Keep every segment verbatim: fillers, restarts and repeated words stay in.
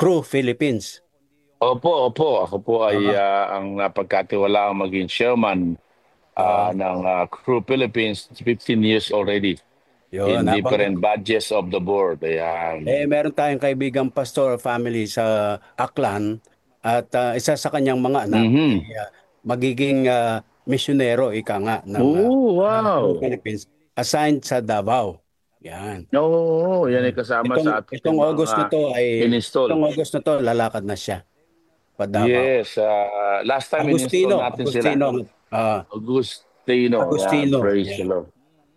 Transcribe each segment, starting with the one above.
Crew Philippines. Opo, opo. Ako po ay Ah, ah, ang napagkatiwalaang maging chairman ah, ah, ng ah, Crew Philippines, fifteen years already yun, in nabanggit different ko. badges of the board. Ayan. Eh, meron tayong kaibigang pastor family sa Aklan at ah, isa sa kanyang mga anak ay Mhm. ah, magiging ah, misyonero, ika nga, ng, ah, Oh, ng Crew wow. Philippines assigned sa Davao. Yan. Oo, yan ay Mm. kasama Itong, sa ating itong August na mga to ay, itong in-install. August na to, lalakad na siya pa Davao. Yes, ah, last time in-install Agustino, natin sila. Agustino, ah, Agustino, yan, Agustino. praise the Yeah. Lord.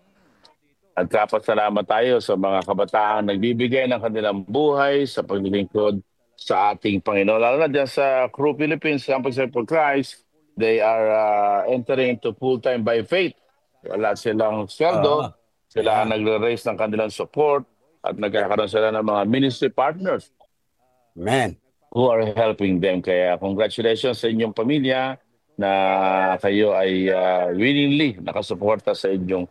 At kapasalamat tayo sa mga kabataan nagbibigay ng kanilang buhay sa paglilingkod sa ating Panginoon. Lalo na dyan sa Crew Philippines, Campus for Christ, they are uh, entering into full-time by faith. Wala silang sweldo, Ah, sila yeah. ang nagre-raise ng kanilang support at nagkakaroon sila ng mga ministry partners Man. who are helping them. Kaya congratulations sa inyong pamilya na kayo ay uh, willingly nakasuporta sa inyong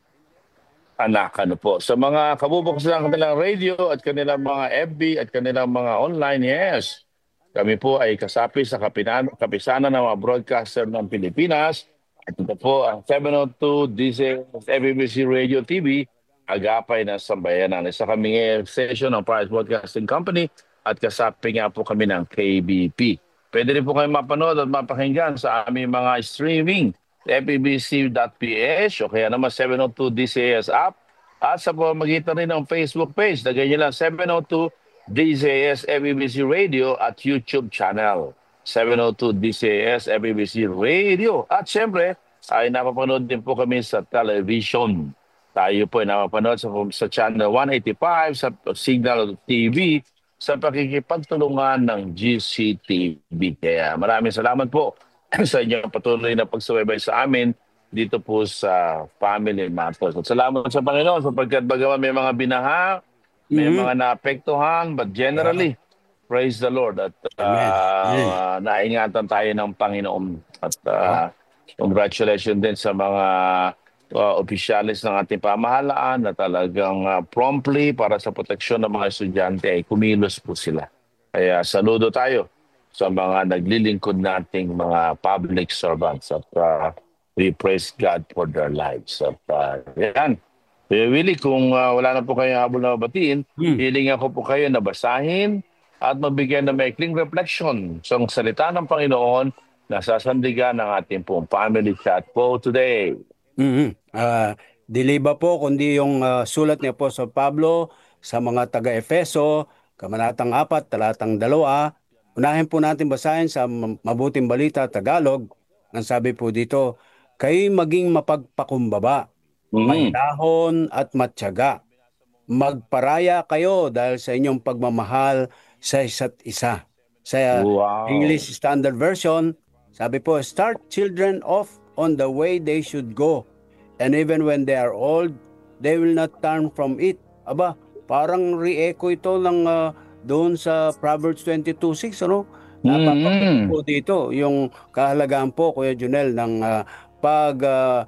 anak. Ano po. Sa mga kabubukas ng kanilang radio at kanilang mga F B at kanilang mga online, yes. Kami po ay kasapi sa kapinan, kapisanan ng mga broadcaster ng Pilipinas. At ito po ang seven oh two D Z F B C Radio T V, agapay ng sambayanan. Isa kaming session ng Price Broadcasting Company at kasapi nga po kami ng K B P. Pwede rin po kayo mapanood at mapakinggan sa aming mga streaming f b b c dot p h o kaya naman seven oh two D C S app at sa pamamagitan rin ng Facebook page na ganyan lang seven oh two D C S F E B C Radio at YouTube channel seven oh two D C S F E B C Radio. At syempre ay napapanood din po kami sa television. Tayo po ay napapanood sa, sa channel one eighty-five sa Signal T V sa pakikipagtulungan ng G C T V. Kaya maraming salamat po sa inyong patuloy na pagsubaybay sa amin dito po sa Family Matters. At salamat sa Panginoon sapagkat bagaman may mga binaha, may Mhm. mga naapektuhan, but Ah, generally, praise the Lord at amen. Amen. uh, naingatan tayo ng Panginoon. At Ah, uh, congratulations din sa mga uh, opisyalis ng ating pamahalaan na talagang uh, promptly para sa proteksyon ng mga estudyante ay kumilos po sila. Kaya saludo tayo sa mga naglilingkod nating mga public servants at uh, we praise God for their lives. At uh, yan. Kuya Willie, kung uh, wala na po kayong habol na batiin, hmm. hilingan ko po kayo na basahin at mabigyan ng maikling reflection sa salita ng Panginoon na sasandigan ng ating pong family chat po today. Mhm. Ah, dili ba po kundi yung ah, sulat ni Apostol Pablo sa mga taga-Efeso, Kabanatang apat, talatang dalawa. Unahin po natin basahin sa M- Mabuting Balita Tagalog. Ang sabi po dito, kayo'y maging mapagpakumbaba, Mm. mahinahon at matyaga. Magparaya kayo dahil sa inyong pagmamahal sa isa't isa. Sa Wow. English Standard Version, sabi po, start children off on the way they should go. And even when they are old, they will not turn from it. Aba, parang re-echo ito ng ah, doon sa Proverbs twenty-two six, ano? Napapakwento Mm-mm. po dito yung kahalagaan po, Kuya Junel, ng ah, pag ah,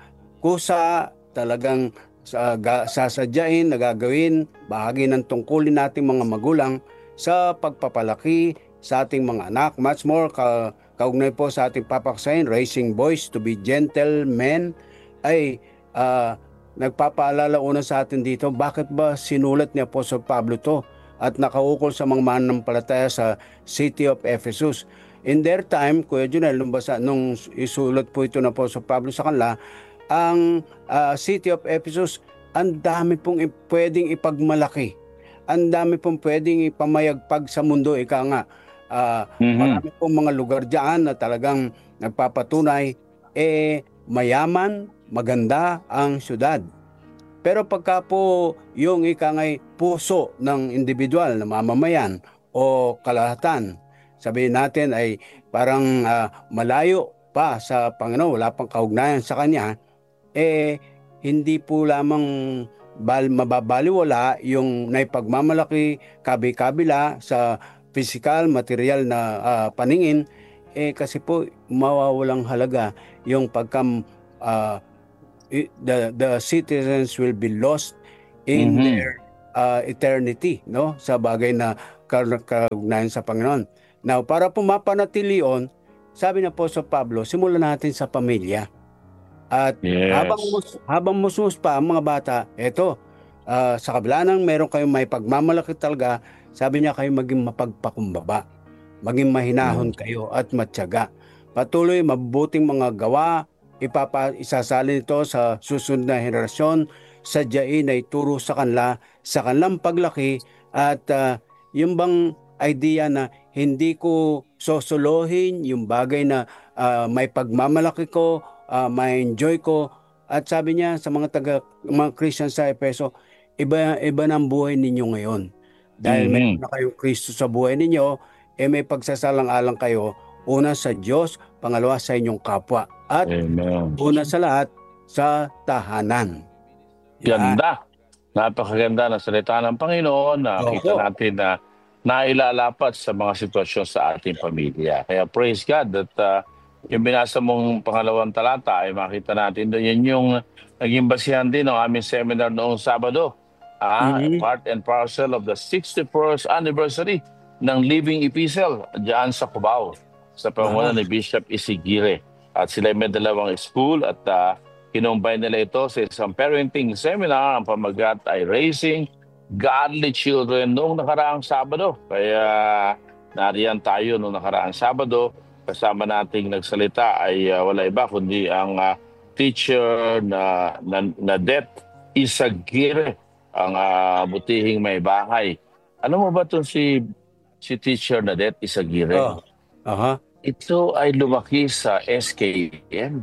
kusa talagang sa, ga, sasadyain, nagagawin, bahagi ng tungkulin nating mga magulang sa pagpapalaki sa ating mga anak. Much more, ka, kaugnay po sa ating papaksayin, raising boys to be gentlemen, ay ah, nagpapaalala una sa atin dito, bakit ba sinulat ni Apostol Pablo to at nakaukol sa mga mananampalataya sa city of Ephesus. In their time, Kuya Junel, nung, basa, nung isulat po ito ng Apostol Pablo sa kanila, ang ah, city of Ephesus, ang dami pong i- pwedeng ipagmalaki. Ang dami pong pwedeng ipamayagpag sa mundo, ika nga. Ah, Mhm. marami pong mga lugar diyan na talagang nagpapatunay, eh, mayaman, maganda ang syudad. Pero pagka po yung ika nga'y puso ng individual na mamamayan o kalahatan, sabihin natin ay parang ah, malayo pa sa Panginoon, wala pang kaugnayan sa Kanya, eh hindi po lamang bal mababaliwala yung naipagmamalaki kabi-kabila sa physical, material na ah, paningin, eh kasi po mawawalang halaga yung pagkam ah, i- the the citizens will be lost in Mhm. their uh, eternity, no, sa bagay na kaugnayan sa Panginoon. Now, para pumapanatili yun, sabi na po sa Pablo, simulan natin sa pamilya. At habang Yes. mus, habang musmus pa ang mga bata, eto, ah, sa kabila ng meron kayong may pagmamalaki talaga, sabi niya kayo maging mapagpakumbaba, maging mahinahon kayo at matyaga. Patuloy mabuting mga gawa, ipapa, isasalin ito sa susunod na henerasyon, sadyain na ituro sa kanila, sa kanilang paglaki, at ah, yung bang idea na hindi ko sosolohin yung bagay na ah, may pagmamalaki ko, uh, ma-enjoy ko. At sabi niya sa mga taga mga Christian sa Efeso, iba iba ng buhay ninyo ngayon. Dahil meron Mhm. na kayong Kristo sa buhay ninyo, eh may pagsasalang-alang kayo, una sa Diyos, pangalawa sa inyong kapwa, at Amen. una sa lahat sa tahanan. Yan. Ganda. Napakaganda ng salita ng Panginoon. Nakita Opo. natin na nailalapat sa mga sitwasyon sa ating pamilya. Kaya praise God that uh, yung binasa mong pangalawang talata ay makita natin doon. Yan yung naging basihan din ng aming seminar noong Sabado. Ah, Mhm. part and parcel of the sixty-first anniversary ng Living Epistle diyan sa Cubao sa pangunan Aha. ni Bishop Isigire. At sila may dalawang school at uh, kinumbine nila ito sa isang parenting seminar. Ang pamagat ay Raising Godly Children noong nakaraang Sabado. Kaya nariyan tayo noong nakaraang Sabado. Kasama nating nagsalita ay uh, wala iba kundi ang uh, teacher na, na, na Det Isagire, ang uh, butihing may bahay. Ano mo ba itong si, si teacher na Det Isagire? Oh. Aha. Ito ay lumaki sa S K M.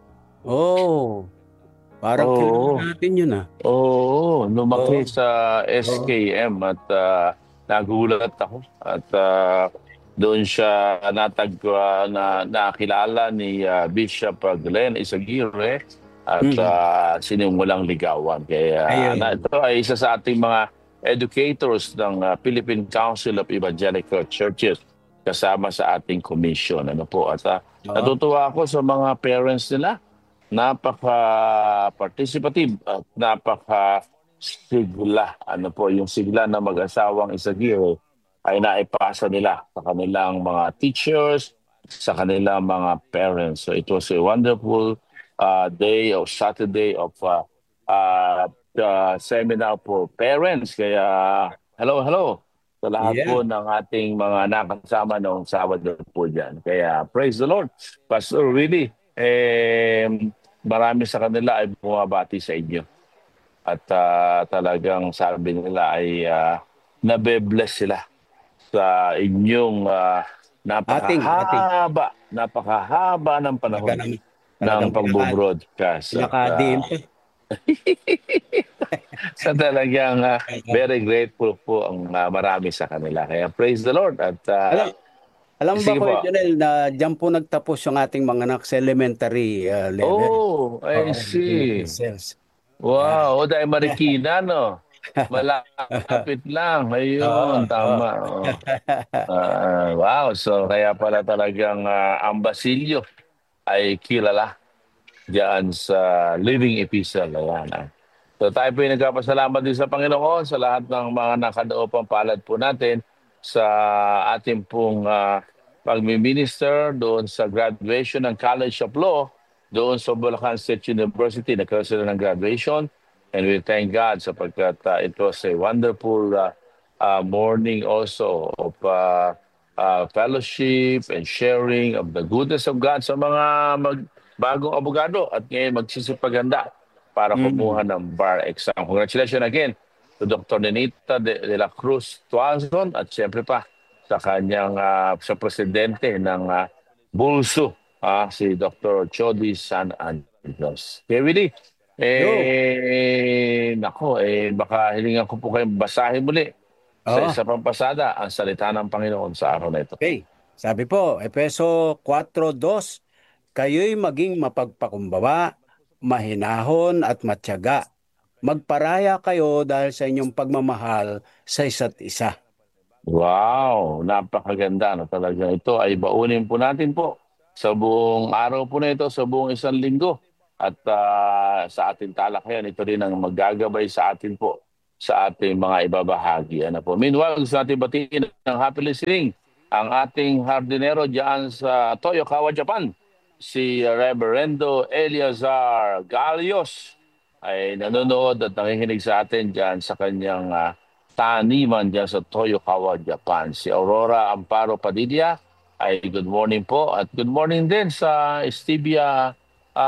Oh. Parang Oo. kilala natin yun ah. Oo, lumaki Oo. sa S K M at uh, nagulat ako. At uh, doon siya natagwa na nakilala ni uh, Bishop Glenn Isagire at Mhm. uh, sinimulang ligawan. Kaya Ayun. na, ito ay isa sa ating mga educators ng uh, Philippine Council of Evangelical Churches kasama sa ating commission. Ano po? At uh, Oo. natutuwa ako sa mga parents nila. Napaka-participative at napaka-sigla. Ano po, yung sigla na mag-asawang Isagire ay naipasa nila sa kanilang mga teachers, sa kanilang mga parents. So it was a wonderful uh, day of Saturday of uh, uh, uh, seminar for parents. Kaya hello, hello sa lahat Yeah. po ng ating mga nakasama noong Sabado po dyan. Kaya praise the Lord. Pastor Willie, eh, marami sa kanila ay bumabati sa inyo. At uh, talagang sabi nila ay uh, nabe-bless sila sa inyong uh, Ating, ating. napakahaba, napakahaba ng Talaga panahon naman. ng Talagang pinaka, pagbo-broadcast. At pinaka-D M uh, pa. sa talagang uh, very grateful po ang uh, marami sa kanila. Kaya praise the Lord. At uh, Alam, alam ba sige ko, po. Jonel, na diyan po nagtapos yung ating mga anak sa elementary uh, level. Oh, I Oo, see. sales. Yeah. Wow, o dahil Marikina, no? Malapit lang. Oo, Ayun, oo. tama. Oh. Ah, wow, so kaya pala talagang ah, ang Basilio ay kilala diyan sa Living Epistle. Ayan, ah. So tayo po ay nagpapasalamat din sa Panginoon sa lahat ng mga nakadaopang palad po natin sa ating pong uh, pagmi-minister doon sa graduation ng College of Law doon sa Bulacan State University. Nagkaroon sila ng graduation and we thank God sapagkat uh, it was a wonderful uh, uh, morning also of uh, uh, fellowship and sharing of the goodness of God sa mga mag- bagong abogado at ngayon magsisipaganda para kumuha Mm. ng bar exam. Congratulations again to Doctor Nenita de, de la Cruz Tuazon at siyempre pa sa kanyang uh, sa presidente ng uh, Bulso, ah, si Doctor Chody San Angelos. Okay, Willie, Yo. eh, nako, eh, baka hilingan ko po kayong basahin muli sa Oo. isa pang pasada ang salita ng Panginoon sa araw na ito. Okay. Sabi po, Efeso four two, kayo'y maging mapagpakumbaba, mahinahon at matyaga. Magparaya kayo dahil sa inyong pagmamahal sa isa't isa. Wow, napakaganda na talaga. Ito ay baunin po natin po sa buong araw po na ito, sa buong isang linggo. At ah, sa ating talakayan, ito rin ang maggagabay sa atin po sa ating mga ibabahagi. Ano po. Meanwhile, gusto natin batiin ng happy listening ang ating hardinero diyan sa Toyokawa, Japan, si Reverendo Eleazar Galios ay nanonood at nakikinig sa atin diyan sa kanyang ah, taniman diyan sa Toyokawa, Japan. Si Aurora Amparo Padilla ay good morning po at good morning din sa Stevia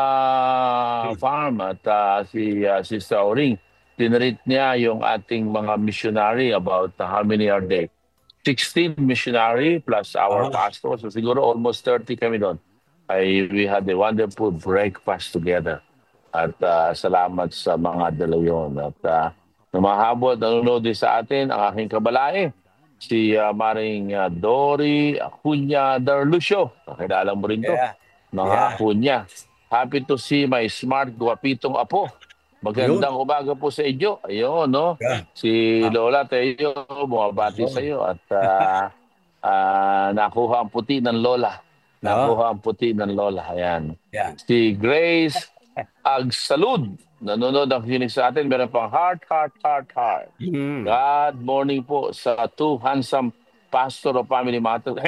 ah, Farm at ah, si ah, Sister Auring. Tinreat niya yung ating mga missionary about uh, how many are they? sixteen missionary plus our Ah, pastor. So siguro almost thirty kami doon. Ay, we had a wonderful breakfast together. At ah, salamat sa mga dala yun. At uh, namahabol, nanonood din sa atin ang aking kabalae, si ah, Maring ah, Dory Acuña Darlucio. Nakilala mo rin to, yeah. mga Yeah. Acuña. Happy to see my smart, guwapitong apo. Yun. Magandang umaga po sa inyo. Ayun, no? Yeah. Si Ah, Lola Teo, bumabati sa oo. iyo at ah, ah, nakuha ang puti ng Lola. Oo. Nakuha ang puti ng Lola. Ayan. Yan. Si Grace Agsalud, nanonood ang kinig sa atin. Meron pang heart, heart, heart, heart. Mm. God morning po sa two handsome pastor of Family Matters.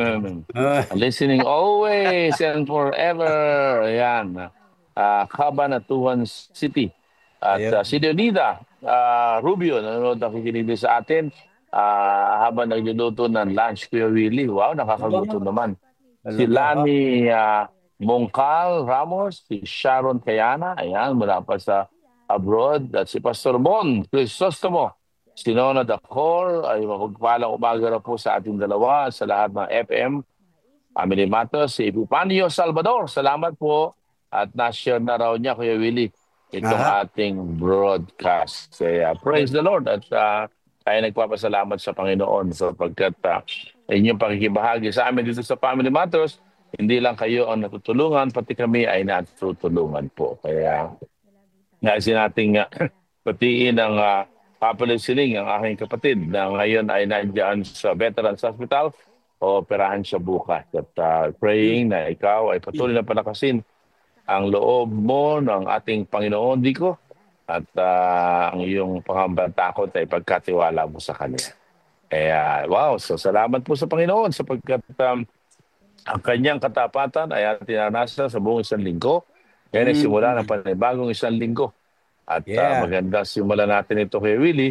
Ah, Listening always and forever. Ayan. Uh, Cabanatuan City. At ayun. uh, si Leonida uh, Rubio, nanonood ang kikinig din sa atin ah, habang nagluluto ng lunch, Kuya Willie. Wow, nakakagutom naman. Si Talaga, ah. Lani uh, Mongcal Ramos, si Sharon Kayana, ayan, mula pa sa abroad. At si Pastor Mon Crisostomo, si Nona Dacor, ay magpalang umaga na po sa ating dalawa, sa lahat ng F M, Family Matters, si Epifanio Salvador, salamat po. At na-share na raw niya, Kuya Willie, itong Aha. ating broadcast. Kaya praise the Lord at uh, tayo nagpapasalamat sa Panginoon sapagkat uh, inyong pakikibahagi sa amin dito sa Family Matters, hindi lang kayo ang natutulungan, pati kami ay natutulungan po. Kaya nais nating uh, patiin ang uh, Papa Siling, ang aking kapatid, na ngayon ay nandiyan sa Veterans Hospital, o operahan siya bukas. At uh, praying na ikaw ay patuloy na palakasin ang loob mo ng ating Panginoon, Diko, at uh, ang iyong pangambantakot ay pagkatiwala mo sa Kanya. Kaya, wow, so salamat po sa Panginoon sapagkat um, ang kanyang katapatan ay ating naranasan sa buong isang linggo. Yan ay simula ng Mm. panibagong isang linggo. At uh, Yeah. maganda simula natin ito kay Willie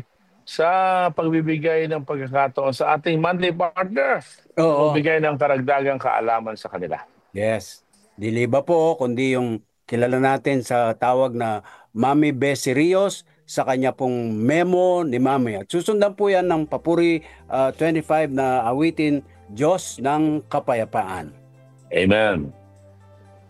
sa pagbibigay ng pagkakataon sa ating monthly partner. Oo. Magbigay ng karagdagang kaalaman sa kanila. Yes. Dili ba po, kundi yung kilala natin sa tawag na Mami Bessie Rios sa kanya pong memo ni Mami. At susundan po yan ng Papuri ah, twenty-five na awitin, Diyos ng Kapayapaan. Amen.